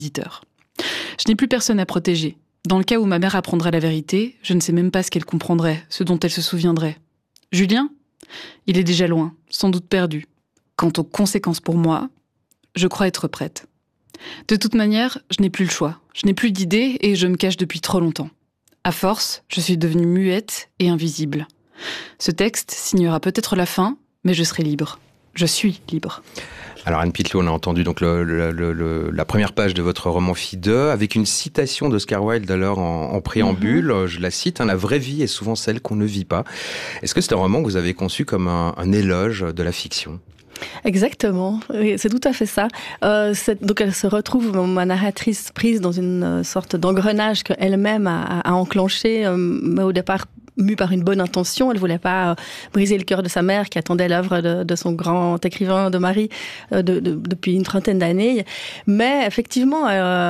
éditeur. Je n'ai plus personne à protéger. Dans le cas où ma mère apprendrait la vérité, je ne sais même pas ce qu'elle comprendrait, ce dont elle se souviendrait. Julien ? Il est déjà loin, sans doute perdu. Quant aux conséquences pour moi, je crois être prête. De toute manière, je n'ai plus le choix. Je n'ai plus d'idées et je me cache depuis trop longtemps. À force, je suis devenue muette et invisible. Ce texte signera peut-être la fin, mais je serai libre. Je suis libre. Alors Anne Pittelot, on a entendu donc la première page de votre roman Fille 2, avec une citation d'Oscar Wilde alors en préambule. Je la cite, la vraie vie est souvent celle qu'on ne vit pas. Est-ce que c'est un roman que vous avez conçu comme un éloge de la fiction ? Exactement, c'est tout à fait ça. Donc elle se retrouve, ma narratrice, prise dans une sorte d'engrenage qu'elle-même a enclenché, mais au départ mue par une bonne intention. Elle voulait pas briser le cœur de sa mère qui attendait l'œuvre de son grand écrivain de mari depuis une trentaine d'années. Mais effectivement,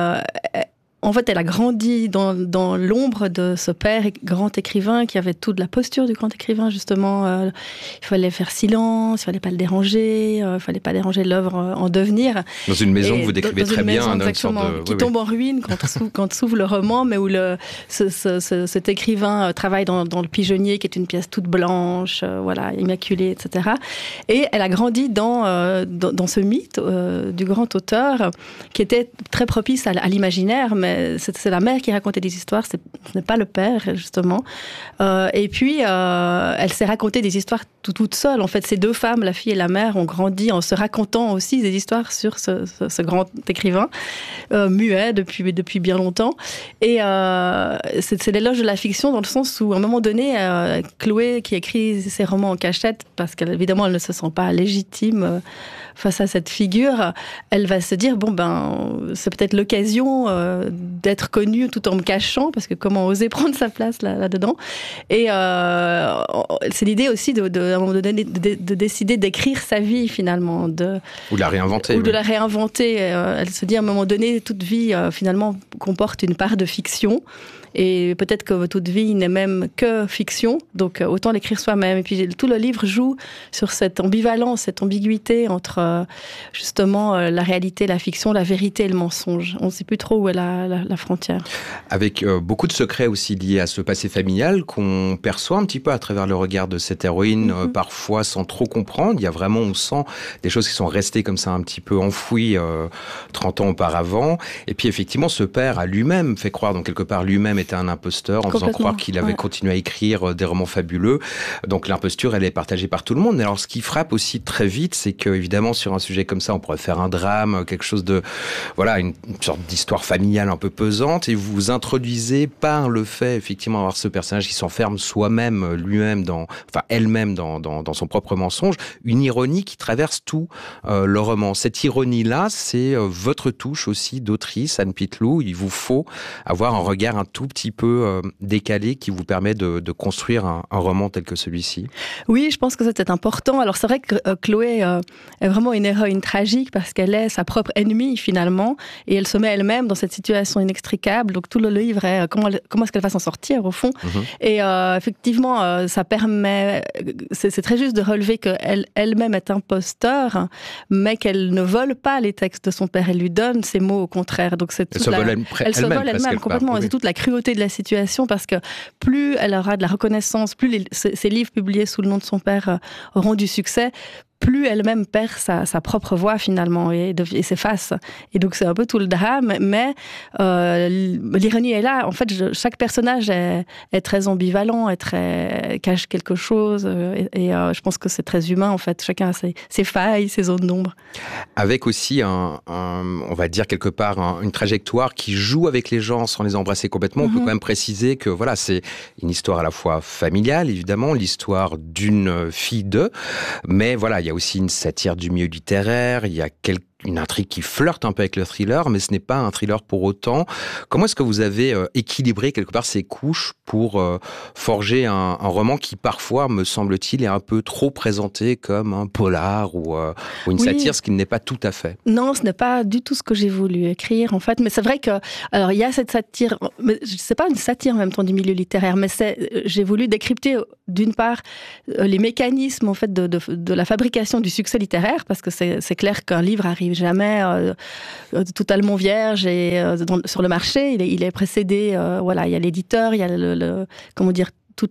en fait, elle a grandi dans l'ombre de ce père grand écrivain qui avait toute la posture du grand écrivain, justement. Il fallait faire silence, il fallait pas le déranger, il fallait pas déranger l'œuvre en devenir. Dans une maison que vous décrivez très bien. Dans une maison, qui tombe en ruine quand s'ouvre le roman, mais où cet écrivain travaille dans le pigeonnier, qui est une pièce toute blanche, immaculée, etc. Et elle a grandi dans ce mythe du grand auteur, qui était très propice à l'imaginaire, mais c'est la mère qui racontait des histoires, ce n'est pas le père, justement. Et puis, elle s'est raconté des histoires toute seule. En fait, ces deux femmes, la fille et la mère, ont grandi en se racontant aussi des histoires sur ce grand écrivain, muet depuis bien longtemps. Et c'est l'éloge de la fiction dans le sens où, à un moment donné, Chloé, qui écrit ses romans en cachette, parce qu'évidemment, elle ne se sent pas légitime face à cette figure, elle va se dire, c'est peut-être l'occasion d'être connue tout en me cachant, parce que comment oser prendre sa place là-dedans. Et c'est l'idée aussi à un moment donné de décider d'écrire sa vie finalement. Ou de la réinventer. De la réinventer. Elle se dit à un moment donné, toute vie finalement comporte une part de fiction. Et peut-être que toute vie n'est même que fiction, donc autant l'écrire soi-même. Et puis tout le livre joue sur cette ambivalence, cette ambiguïté entre justement la réalité, la fiction, la vérité et le mensonge. On ne sait plus trop où est la frontière. Avec beaucoup de secrets aussi liés à ce passé familial qu'on perçoit un petit peu à travers le regard de cette héroïne, parfois sans trop comprendre. Il y a vraiment, on sent des choses qui sont restées comme ça un petit peu enfouies 30 ans auparavant. Et puis effectivement, ce père a lui-même fait croire, donc quelque part lui-même était un imposteur en faisant croire qu'il avait continué à écrire des romans fabuleux. Donc l'imposture, elle est partagée par tout le monde. Alors ce qui frappe aussi très vite, c'est que évidemment sur un sujet comme ça, on pourrait faire un drame, quelque chose de, une sorte d'histoire familiale un peu pesante, et vous vous introduisez par le fait effectivement d'avoir ce personnage qui s'enferme soi-même, lui-même, elle-même dans son propre mensonge, une ironie qui traverse tout le roman. Cette ironie-là, c'est votre touche aussi d'autrice, Anne Pittelot. Il vous faut avoir un regard un tout petit peu décalé qui vous permet de construire un roman tel que celui-ci. Oui, je pense que c'était important. Alors c'est vrai que Chloé est vraiment une héroïne tragique parce qu'elle est sa propre ennemie finalement et elle se met elle-même dans cette situation inextricable. Donc tout le livre est comment est-ce qu'elle va s'en sortir au fond. Et effectivement, ça permet, c'est très juste de relever qu'elle-même est imposteur, mais qu'elle ne vole pas les textes de son père. Elle lui donne ses mots au contraire. Donc c'est elle se vole elle-même complètement. Et c'est toute la cruauté de la situation parce que plus elle aura de la reconnaissance, plus ces livres publiés sous le nom de son père auront du succès, plus elle-même perd sa propre voix finalement et s'efface. Et donc c'est un peu tout le drame, mais l'ironie est là. En fait, chaque personnage est très ambivalent, cache quelque chose, et je pense que c'est très humain en fait. Chacun a ses failles, ses zones d'ombre. Avec aussi on va dire quelque part une trajectoire qui joue avec les gens sans les embrasser complètement. On peut quand même préciser que c'est une histoire à la fois familiale, évidemment, l'histoire d'une fille mais il y a aussi une satire du milieu littéraire, il y a une intrigue qui flirte un peu avec le thriller, mais ce n'est pas un thriller pour autant. Comment est-ce que vous avez équilibré quelque part ces couches pour forger un roman qui parfois, me semble-t-il, est un peu trop présenté comme un polar ou une satire, ce qui n'est pas tout à fait? Non, ce n'est pas du tout ce que j'ai voulu écrire en fait, mais c'est vrai que il y a cette satire, mais c'est pas une satire en même temps du milieu littéraire, mais j'ai voulu décrypter d'une part les mécanismes en fait de la fabrication du succès littéraire, parce que c'est clair qu'un livre arrive n'arrive jamais totalement vierge et sur le marché. Il est précédé, il y a l'éditeur, il y a tout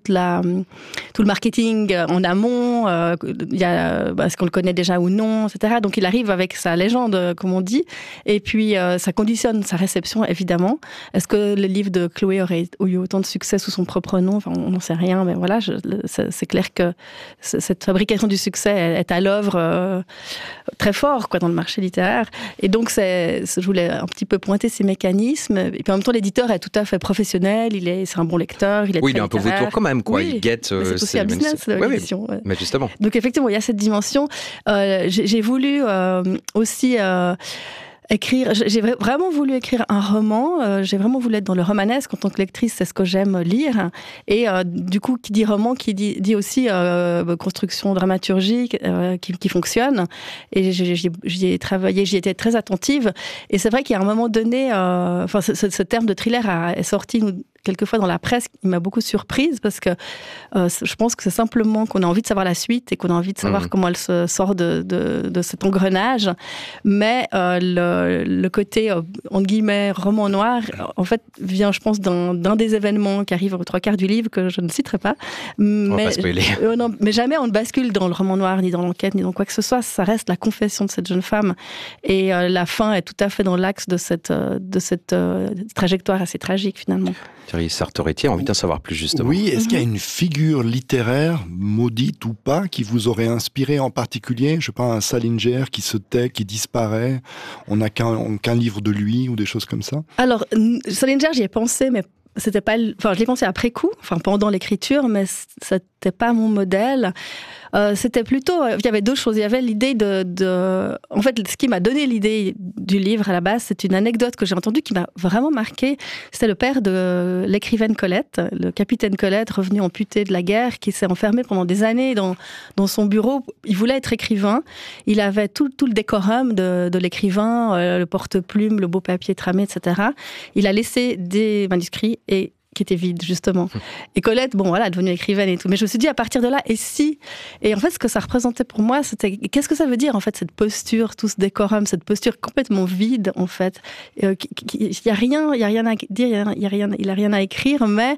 le marketing en amont, il y a est-ce qu'on le connaît déjà ou non, etc. Donc il arrive avec sa légende, comme on dit, et puis ça conditionne sa réception, évidemment. Est-ce que le livre de Chloé aurait eu autant de succès sous son propre nom? Enfin, on n'en sait rien, mais voilà, c'est clair que cette fabrication du succès est à l'œuvre très fort dans le marché littéraire. Et donc, je voulais un petit peu pointer ces mécanismes. Et puis en même temps, l'éditeur est tout à fait professionnel, c'est un bon lecteur, il est très il est un peu vautour quand même, quoi. Oui, il guette. C'est aussi un business, l'édition. Ouais. Mais justement. Donc effectivement, il y a cette dimension. J'ai voulu aussi écrire. J'ai vraiment voulu écrire un roman. J'ai vraiment voulu être dans le romanesque. En tant que lectrice, c'est ce que j'aime lire. Et du coup, qui dit roman, qui dit aussi construction dramaturgique qui fonctionne. Et j'y ai travaillé, j'y étais très attentive. Et c'est vrai qu'il y a un moment donné, ce terme de thriller est sorti quelquefois dans la presse, il m'a beaucoup surprise parce que je pense que c'est simplement qu'on a envie de savoir la suite et qu'on a envie de savoir comment elle se sort de cet engrenage. Mais le côté, entre guillemets, roman noir, en fait, vient, je pense, d'un des événements qui arrive aux 3/4 du livre, que je ne citerai pas. On va pas spoiler. Mais jamais on ne bascule dans le roman noir, ni dans l'enquête, ni dans quoi que ce soit. Ça reste la confession de cette jeune femme. Et la fin est tout à fait dans l'axe de cette trajectoire assez tragique, finalement. Thierry Sartoretti a envie d'en savoir plus, justement. Oui, est-ce qu'il y a une figure littéraire, maudite ou pas, qui vous aurait inspiré en particulier? Je sais pas, un Salinger qui se tait, qui disparaît, on n'a qu'un livre de lui, ou des choses comme ça? Alors, Salinger, j'y ai pensé, mais c'était pas... Enfin, je l'ai pensé après coup, pendant l'écriture, mais c'était pas mon modèle. C'était plutôt... Il y avait deux choses. Il y avait l'idée En fait, ce qui m'a donné l'idée du livre, à la base, c'est une anecdote que j'ai entendue qui m'a vraiment marquée. C'était le père de l'écrivaine Colette, le capitaine Colette, revenu amputé de la guerre, qui s'est enfermé pendant des années dans son bureau. Il voulait être écrivain. Il avait tout le décorum de l'écrivain, le porte-plume, le beau papier tramé, etc. Il a laissé des manuscrits qui était vide, justement. Et Colette, elle est devenue écrivaine et tout. Mais je me suis dit, à partir de là, et si? Et en fait, ce que ça représentait pour moi, c'était, qu'est-ce que ça veut dire, en fait, cette posture, tout ce décorum, cette posture complètement vide, en fait. Il y a rien à dire, il a rien à écrire, mais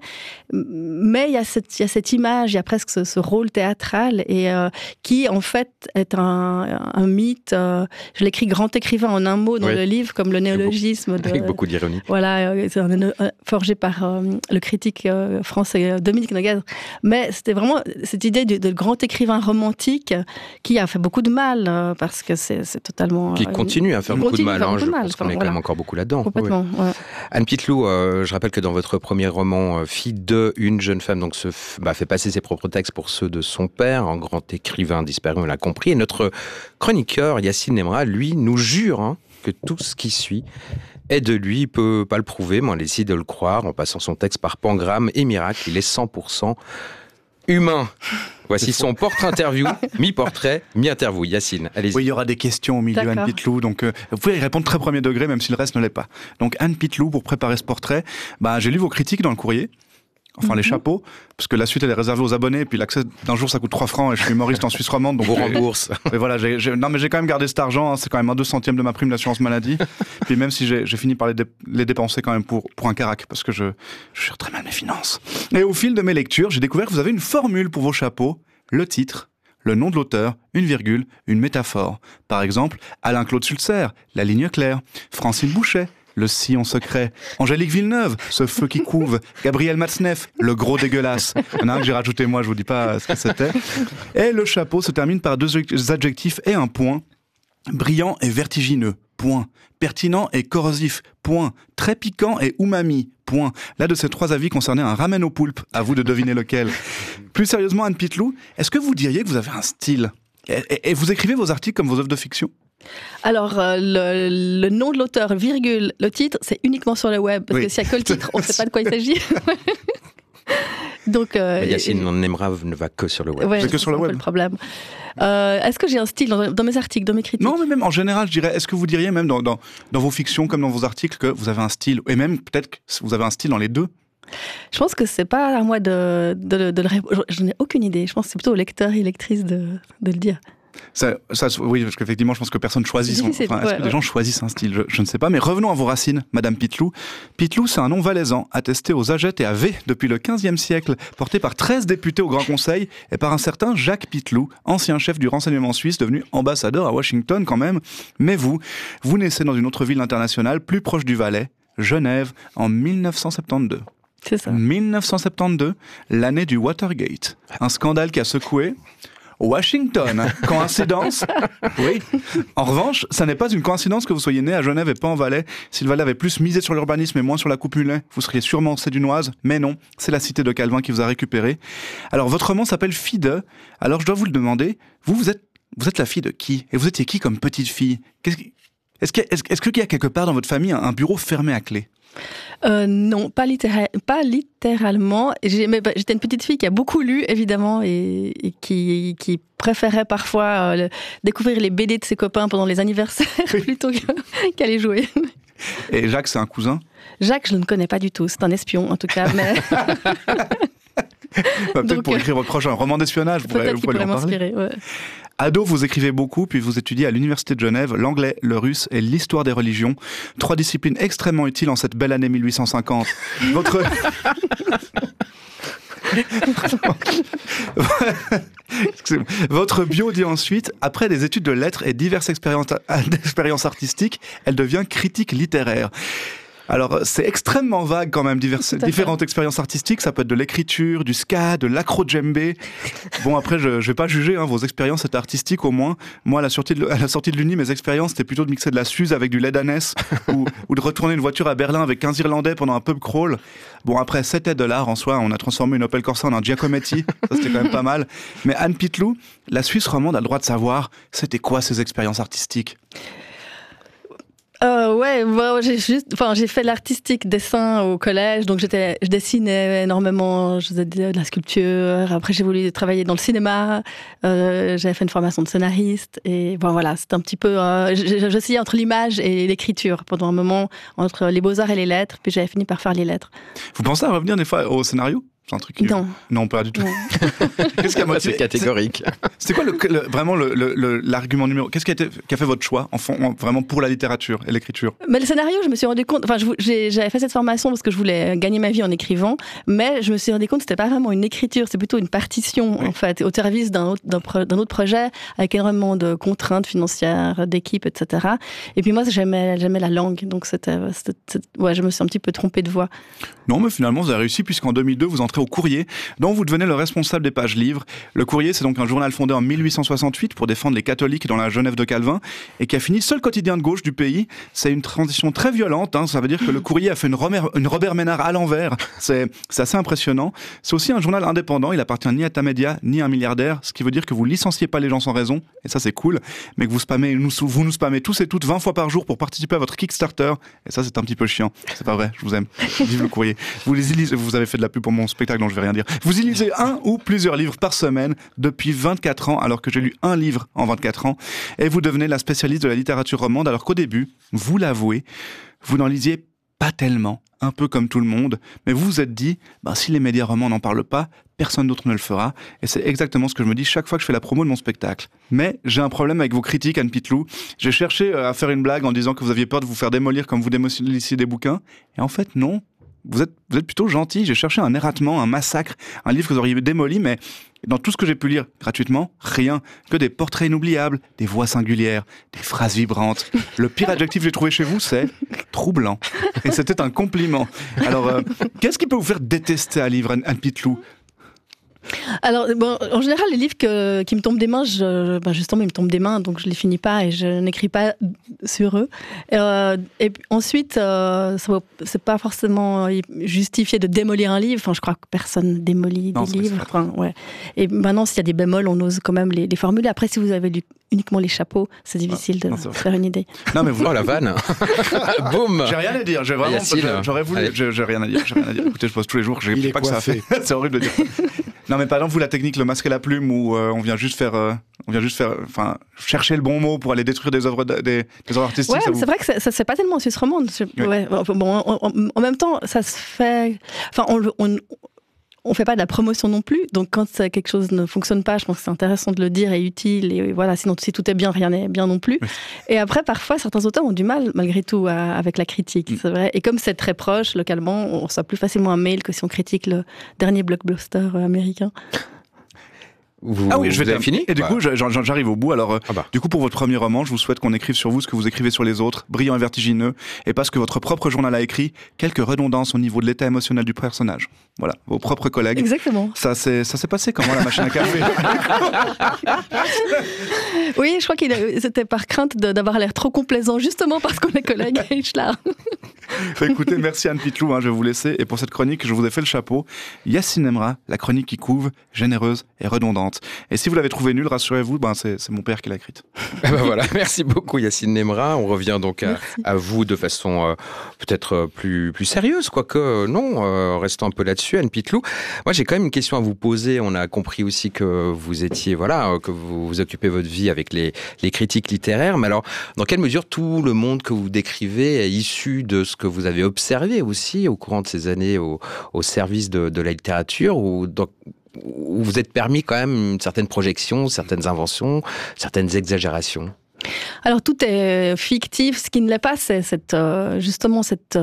il y a cette image, il y a presque ce rôle théâtral, et qui, en fait, est un mythe. Je l'écris grand écrivain en un mot dans le livre, comme le néologisme. Avec beaucoup d'ironie. Voilà, c'est forgé par... le critique français Dominique Noguez. Mais c'était vraiment cette idée de grand écrivain romantique qui a fait beaucoup de mal parce que c'est totalement... Qui continue à faire beaucoup de mal. Je pense qu'on est quand même encore beaucoup là-dedans. Complètement, ouais. Anne Pitlou, je rappelle que dans votre premier roman, Fille de une jeune femme, donc fait passer ses propres textes pour ceux de son père, un grand écrivain disparu, on l'a compris. Et notre chroniqueur, Yacine Nemra, lui, nous jure que tout ce qui suit est de lui, il peut pas le prouver, mais on décide de le croire en passant son texte par pangramme et miracle. Il est 100% humain. Voici son portrait-interview, mi-portrait, mi-interview. Yacine, allez-y. Oui, il y aura des questions au milieu, Anne Pitlou, donc vous pouvez y répondre très premier degré, même si le reste ne l'est pas. Donc Anne Pitlou, pour préparer ce portrait, j'ai lu vos critiques dans le courrier. Enfin, les chapeaux, parce que la suite elle est réservée aux abonnés, et puis l'accès d'un jour ça coûte 3 francs, et je suis humoriste en Suisse romande, donc vous rembourse. Et voilà, non mais j'ai quand même gardé cet argent, c'est quand même 1/200 de ma prime d'assurance maladie. Puis même si j'ai fini par les dépenser quand même pour un carac, parce que je gère très mal mes finances. Et au fil de mes lectures, j'ai découvert que vous avez une formule pour vos chapeaux, le titre, le nom de l'auteur, une virgule, une métaphore. Par exemple, Alain-Claude Sulzer, la ligne claire, Francine Bouchet, le sillon secret, Angélique Villeneuve, ce feu qui couve, Gabriel Matzneff, le gros dégueulasse. Il y en a un que j'ai rajouté moi, je vous dis pas ce que c'était. Et le chapeau se termine par 2 adjectifs et un point. Brillant et vertigineux, point. Pertinent et corrosif, point. Très piquant et umami, point. Là, de ces 3 avis concernait un ramen au poulpe. À vous de deviner lequel. Plus sérieusement, Anne Pitlou, est-ce que vous diriez que vous avez un style ? Et vous écrivez vos articles comme vos œuvres de fiction ? Alors, le nom de l'auteur, virgule, le titre, c'est uniquement sur le web. Parce que s'il n'y a que le titre, on ne sait pas de quoi il s'agit. Donc, Yacine Nemra ne va que sur le web. Ouais, c'est que sur le web. Le problème. Est-ce que j'ai un style dans mes articles, dans mes critiques ? Non, mais même en général, je dirais, est-ce que vous diriez même dans vos fictions comme dans vos articles que vous avez un style ? Et même peut-être que vous avez un style dans les deux ? Je pense que c'est pas à moi de le répondre. Je n'ai aucune idée. Je pense que c'est plutôt aux lecteurs et lectrices de le dire. Oui, parce qu'effectivement, je pense que personne choisit son... Est-ce que les gens choisissent un style, je ne sais pas. Mais revenons à vos racines, Madame Pitlou. Pitlou, c'est un nom valaisan, attesté aux Agettes et à V depuis le XVe siècle, porté par 13 députés au Grand Conseil et par un certain Jacques Pitlou, ancien chef du renseignement suisse, devenu ambassadeur à Washington quand même. Mais vous naissez dans une autre ville internationale, plus proche du Valais, Genève, en 1972. C'est ça. 1972, l'année du Watergate. Un scandale qui a secoué Washington. Coïncidence? Oui. En revanche, ça n'est pas une coïncidence que vous soyez né à Genève et pas en Valais. Si le Valais avait plus misé sur l'urbanisme et moins sur la coupe mulet, vous seriez sûrement sédunoise. Mais non, c'est la cité de Calvin qui vous a récupéré. Alors, votre roman s'appelle Fille de. Alors, je dois vous le demander. Vous êtes la fille de qui? Et vous étiez qui comme petite fille? Est-ce qu'il y a quelque part dans votre famille un bureau fermé à clé? Non, pas littéralement. J'étais une petite fille qui a beaucoup lu, évidemment, et qui préférait parfois découvrir les BD de ses copains pendant les anniversaires plutôt qu'aller jouer. Et Jacques, c'est un cousin? Jacques, je ne connais pas du tout. C'est un espion, en tout cas. Mais... peut-être pour écrire votre prochain roman d'espionnage, vous pourrez lui en parler. Ouais. Ado, vous écrivez beaucoup, puis vous étudiez à l'Université de Genève l'anglais, le russe et l'histoire des religions. 3 disciplines extrêmement utiles en cette belle année 1850. Votre bio dit ensuite, après des études de lettres et diverses expériences artistiques, elle devient critique littéraire. Alors, c'est extrêmement vague quand même, différentes expériences artistiques. Ça peut être de l'écriture, du ska, de l'acro-djembé. Bon, après, je vais pas juger, vos expériences étaient artistiques au moins. Moi, à la sortie de l'Uni, mes expériences, c'était plutôt de mixer de la Suze avec du lait d'ânesse ou de retourner une voiture à Berlin avec 15 Irlandais pendant un pub crawl. Bon, après, c'était de l'art en soi. On a transformé une Opel Corsa en un Giacometti. Ça, c'était quand même pas mal. Mais Anne Pitlou, la Suisse romande a le droit de savoir, c'était quoi ces expériences artistiques? J'ai fait l'artistique dessin au collège, donc je dessinais énormément, je faisais de la sculpture. Après, j'ai voulu travailler dans le cinéma. J'avais fait une formation de scénariste et voilà, c'était un petit peu. J'essayais entre l'image et l'écriture pendant un moment, entre les beaux-arts et les lettres. Puis j'avais fini par faire les lettres. Vous pensez à revenir des fois au scénario? C'est un truc qui... Non, pas du tout. Qu'est-ce qui a motivé? C'est catégorique. C'était quoi vraiment l'argument numéro? Qu'est-ce qui a fait votre choix vraiment pour la littérature et l'écriture? Mais le scénario, je me suis rendu compte. J'avais fait cette formation parce que je voulais gagner ma vie en écrivant, mais je me suis rendu compte que c'était pas vraiment une écriture, c'est plutôt une partition en fait, au service d'un autre projet avec énormément de contraintes financières, d'équipe, etc. Et puis moi, j'aimais la langue, donc je me suis un petit peu trompée de voie. Non, mais finalement, vous avez réussi puisqu'en 2002, vous entrez au Courrier, dont vous devenez le responsable des pages livres. Le Courrier, c'est donc un journal fondé en 1868 pour défendre les catholiques dans la Genève de Calvin et qui a fini seul quotidien de gauche du pays. C'est une transition très violente, ça veut dire que le Courrier a fait une Robert Ménard à l'envers. C'est assez impressionnant. C'est aussi un journal indépendant, il appartient ni à Tamedia, ni à un milliardaire, ce qui veut dire que vous licenciez pas les gens sans raison, et ça c'est cool, mais que vous nous spammez tous et toutes 20 fois par jour pour participer à votre Kickstarter, et ça c'est un petit peu chiant. C'est pas vrai, je vous aime. Vive le Courrier. Vous avez fait de la pub pour mon spectacle, donc je vais rien dire. Vous y lisez un ou plusieurs livres par semaine depuis 24 ans, alors que j'ai lu un livre en 24 ans. Et vous devenez la spécialiste de la littérature romande, alors qu'au début, vous l'avouez, vous n'en lisiez pas tellement, un peu comme tout le monde. Mais vous vous êtes dit, si les médias romans n'en parlent pas, personne d'autre ne le fera. Et c'est exactement ce que je me dis chaque fois que je fais la promo de mon spectacle. Mais j'ai un problème avec vos critiques, Anne Pitlou. J'ai cherché à faire une blague en disant que vous aviez peur de vous faire démolir comme vous démolissiez des bouquins. Et en fait, non. Vous êtes plutôt gentil. J'ai cherché un erratement, un massacre, un livre que vous auriez démoli, mais dans tout ce que j'ai pu lire gratuitement, rien que des portraits inoubliables, des voix singulières, des phrases vibrantes. Le pire adjectif que j'ai trouvé chez vous, c'est troublant. Et c'était un compliment. Alors, qu'est-ce qui peut vous faire détester un livre, Anne Pitlou? Alors, en général, les livres qui me tombent des mains, justement, ils me tombent des mains, donc je les finis pas et je n'écris pas sur eux. Et puis, ensuite, c'est pas forcément justifié de démolir un livre. Enfin, je crois que personne démolit des livres. Et maintenant, s'il y a des bémols, on ose quand même les formuler. Après, si vous avez lu uniquement les chapeaux, c'est difficile de faire une idée. Non, mais oh la vanne. Boum. J'ai rien à dire. J'aurais voulu. J'ai rien à dire. Écoutez, je pose tous les jours. J'ai pas que ça a fait. C'est horrible de dire. Non, mais par exemple, vous, la technique, le masque et la plume, où on vient juste faire, chercher le bon mot pour aller détruire des œuvres artistiques. Ouais, c'est vrai que ça se fait pas tellement en Suisse romande. En même temps, ça se fait. Enfin, on fait pas de la promotion non plus. Donc, quand quelque chose ne fonctionne pas, je pense que c'est intéressant de le dire et utile. Et voilà, sinon, si tout est bien, rien n'est bien non plus. Oui. Et après, parfois, certains auteurs ont du mal, malgré tout, avec la critique. C'est vrai. Et comme c'est très proche, localement, on reçoit plus facilement un mail que si on critique le dernier blockbuster américain. Oui, je vais fini. Et du coup, j'arrive au bout. Alors, du coup, pour votre premier roman, je vous souhaite qu'on écrive sur vous ce que vous écrivez sur les autres, brillant et vertigineux, et pas ce que votre propre journal a écrit, quelques redondances au niveau de l'état émotionnel du personnage. Voilà, vos propres collègues. Exactement. Ça s'est passé comment, la machine à café? Oui, je crois que c'était par crainte d'avoir l'air trop complaisant, justement parce qu'on est collègues à Hitchlar. Écoutez, merci Anne Pitlou, je vais vous laisser. Et pour cette chronique, je vous ai fait le chapeau. Yacine Emra, la chronique qui couve, généreuse et redondante. Et si vous l'avez trouvée nulle, rassurez-vous, c'est mon père qui l'a écrite. Voilà, merci beaucoup Yacine Emra. On revient donc à vous de façon peut-être plus sérieuse, quoique non, restons un peu là-dessus, Anne Pitlou. Moi, j'ai quand même une question à vous poser. On a compris aussi que vous étiez, que vous occupez votre vie avec les critiques littéraires. Mais alors, dans quelle mesure tout le monde que vous décrivez est issu de ce que vous avez observé aussi au courant de ces années au service de la littérature, où vous êtes permis quand même une certaine projection, certaines inventions, certaines exagérations? Alors tout est fictif, ce qui ne l'est pas, c'est justement cette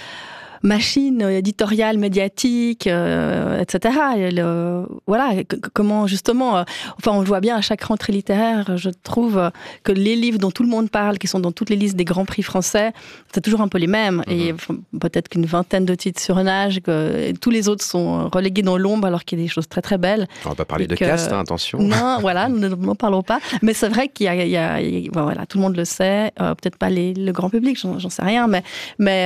machine éditoriale, médiatique, etc. Voilà, comment justement, on le voit bien à chaque rentrée littéraire, je trouve que les livres dont tout le monde parle, qui sont dans toutes les listes des grands prix français, c'est toujours un peu les mêmes. Et peut-être qu'une vingtaine de titres sur Nage, que tous les autres sont relégués dans l'ombre alors qu'il y a des choses très très belles. On va pas parler de caste, attention. Non, voilà, nous n'en parlons pas. Mais c'est vrai qu'il y a voilà, tout le monde le sait, peut-être pas le grand public, j'en sais rien, mais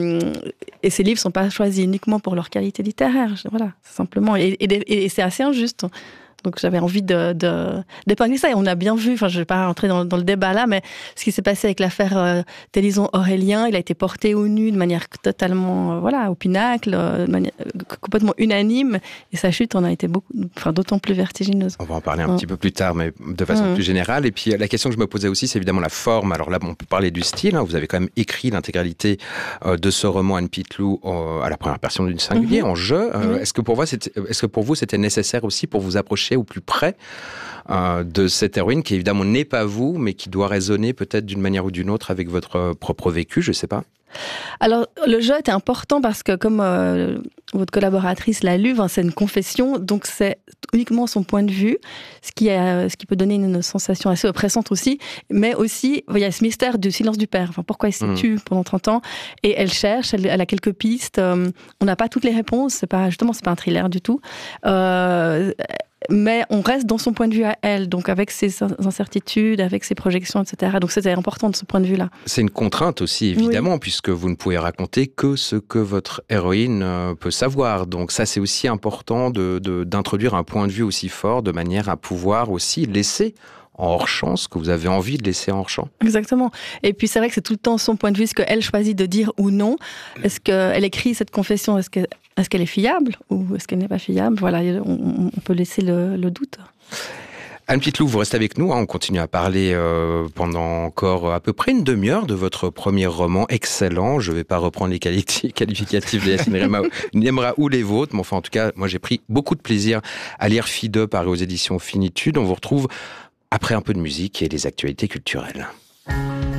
et ces livres ne sont pas choisis uniquement pour leur qualité littéraire. Voilà, simplement. Et c'est assez injuste. Donc j'avais envie d'épingler ça. Et on a bien vu, je ne vais pas rentrer dans le débat là, mais ce qui s'est passé avec l'affaire Télison Aurélien, il a été porté au nu de manière totalement, au pinacle, de manière complètement unanime. Et sa chute en a été d'autant plus vertigineuse. On va en parler un petit peu plus tard, mais de façon plus générale. Et puis la question que je me posais aussi, c'est évidemment la forme. Alors là, on peut parler du style. Vous avez quand même écrit l'intégralité de ce roman Anne Pitlou à la première personne du singulier, en jeu. Est-ce que pour vous, c'était nécessaire aussi pour vous approcher au plus près de cette héroïne qui évidemment n'est pas vous, mais qui doit résonner peut-être d'une manière ou d'une autre avec votre propre vécu, je ne sais pas. Alors, le jeu était important parce que, comme votre collaboratrice l'a lu, c'est une confession, donc c'est uniquement son point de vue, ce qui peut donner une sensation assez oppressante aussi, mais aussi, il y a ce mystère du silence du père, pourquoi il s'est tué pendant 30 ans, et elle cherche, elle a quelques pistes, on n'a pas toutes les réponses, c'est pas un thriller du tout, mais on reste dans son point de vue à elle, donc avec ses incertitudes, avec ses projections, etc. Donc c'était important de ce point de vue-là. C'est une contrainte aussi, évidemment, puisque vous ne pouvez raconter que ce que votre héroïne peut savoir. Donc ça, c'est aussi important d'introduire un point de vue aussi fort, de manière à pouvoir aussi laisser en hors-champ ce que vous avez envie de laisser en hors-champ. Exactement. Et puis c'est vrai que c'est tout le temps son point de vue, ce qu'elle choisit de dire ou non. Est-ce qu'elle écrit cette confession, est-ce qu'elle est fiable ou est-ce qu'elle n'est pas fiable? Voilà, on peut laisser le doute. Anne Pitlou, vous restez avec nous, on continue à parler pendant encore à peu près une demi-heure de votre premier roman excellent. Je ne vais pas reprendre les qualificatifs de Yacine Emra ou les vôtres, mais enfin en tout cas, moi j'ai pris beaucoup de plaisir à lire Fille d'eux, paru aux éditions Finitude. On vous retrouve après un peu de musique et les actualités culturelles.